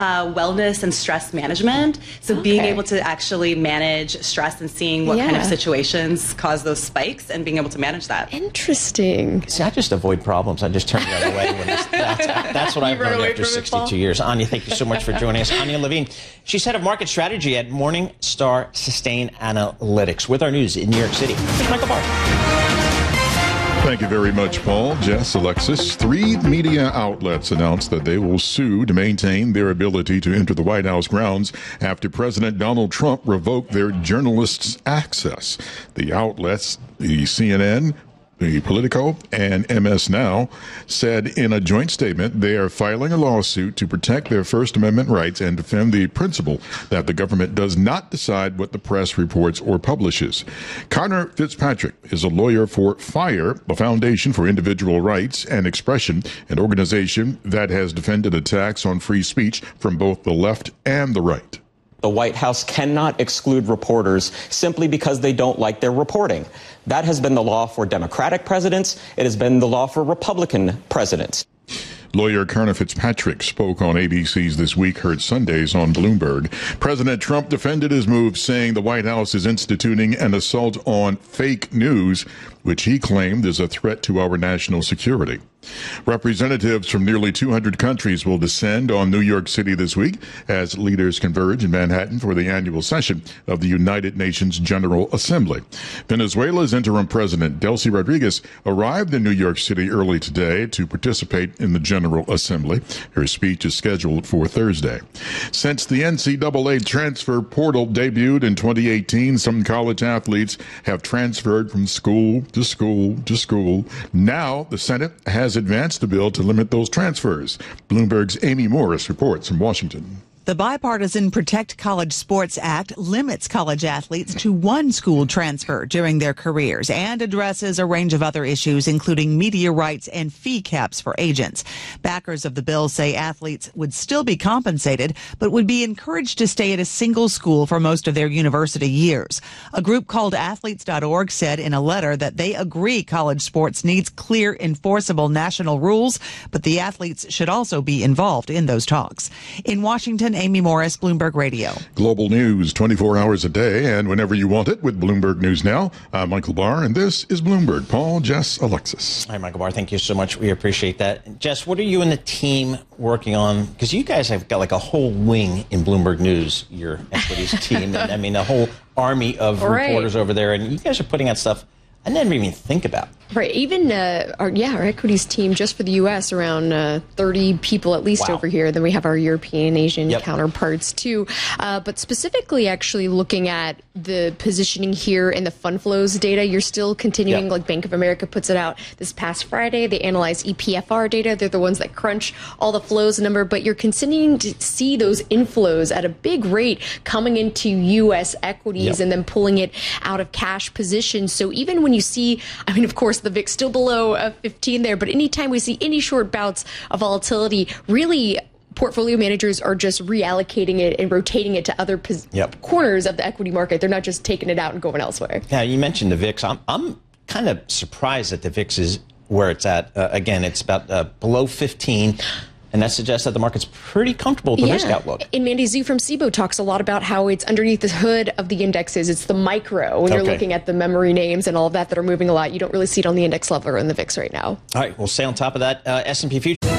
wellness and stress management. So being able to actually manage stress and seeing what kind of situations cause those spikes and being able to manage that. Interesting. See, I just avoid problems. I just turn the other way. That's what I've learned after 62 years. Anya, thank you so much for joining us. Anya Levine, she's head of market strategy at Morningstar Sustain Analytics. With our news in New York City, here's Michael Barr. Thank you very much, Paul. Jess, Alexis. 3 media outlets announced that they will sue to maintain their ability to enter the White House grounds after President Donald Trump revoked their journalists' access. The outlets, the CNN, the Politico, and MS Now, said in a joint statement they are filing a lawsuit to protect their First Amendment rights and defend the principle that the government does not decide what the press reports or publishes. Connor Fitzpatrick is a lawyer for FIRE, the Foundation for Individual Rights and Expression, an organization that has defended attacks on free speech from both the left and the right. The White House cannot exclude reporters simply because they don't like their reporting. That has been the law for Democratic presidents. It has been the law for Republican presidents. Lawyer Connor Fitzpatrick spoke on ABC's This Week, heard Sundays on Bloomberg. President Trump defended his move, saying the White House is instituting an assault on fake news, which he claimed is a threat to our national security. Representatives from nearly 200 countries will descend on New York City this week as leaders converge in Manhattan for the annual session of the United Nations General Assembly. Venezuela's interim president, Delcy Rodriguez, arrived in New York City early today to participate in the General Assembly. Her speech is scheduled for Thursday. Since the NCAA transfer portal debuted in 2018, some college athletes have transferred from school to school to school. Now the Senate has advanced a bill to limit those transfers. Bloomberg's Amy Morris reports from Washington. The bipartisan Protect College Sports Act limits college athletes to one school transfer during their careers and addresses a range of other issues, including media rights and fee caps for agents. Backers of the bill say athletes would still be compensated, but would be encouraged to stay at a single school for most of their university years. A group called Athletes.org said in a letter that they agree college sports needs clear, enforceable national rules, but the athletes should also be involved in those talks. In Washington, Amy Morris, Bloomberg Radio. Global news 24 hours a day and whenever you want it with Bloomberg News Now. I'm Michael Barr, and this is Bloomberg. Paul, Jess, Alexis. Hi, Michael Barr. Thank you so much. We appreciate that. Jess, what are you and the team working on? Because you guys have got like a whole wing in Bloomberg News, your equities team. And, I mean, a whole army of reporters over there. And you guys are putting out stuff I never even think about. Right. Even our equities team just for the U.S. around 30 people at least over here. Then we have our European, Asian counterparts too. But specifically, actually looking at the positioning here in the fund flows data, you're still continuing. Like Bank of America puts it out this past Friday. They analyze EPFR data. They're the ones that crunch all the flows number. But you're continuing to see those inflows at a big rate coming into U.S. equities and then pulling it out of cash positions. So even when you see, I mean, of course, the VIX still below 15 there, but anytime we see any short bouts of volatility, really portfolio managers are just reallocating it and rotating it to other corners of the equity market. They're not just taking it out and going elsewhere. Yeah, you mentioned the VIX. I'm kind of surprised that the VIX is where it's at. Again, it's about below 15. And that suggests that the market's pretty comfortable with the risk outlook. And Mandy Zhu from SIBO talks a lot about how it's underneath the hood of the indexes. It's the micro. When you're looking at the memory names and all of that are moving a lot, you don't really see it on the index level or in the VIX right now. All right, we'll stay on top of that. S&P Futures.